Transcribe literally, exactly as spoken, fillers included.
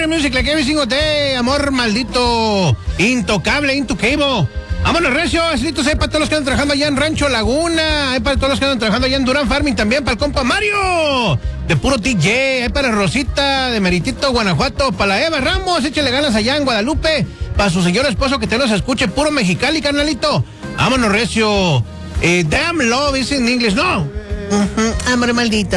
Mario Music, like every single day. Amor maldito, intocable, intocable. Vámonos, recio, asitos ahí para todos los que andan trabajando allá en Rancho Laguna, ahí para todos los que andan trabajando allá en Durán Farming, también para el compa Mario, de puro T J, ahí para Rosita, de Meritito, Guanajuato, para la Eva Ramos, échale ganas allá en Guadalupe, para su señor esposo que te los escuche, puro Mexicali, carnalito. Vámonos, recio. Eh, damn love is in English, no. Uh-huh. Amor maldito.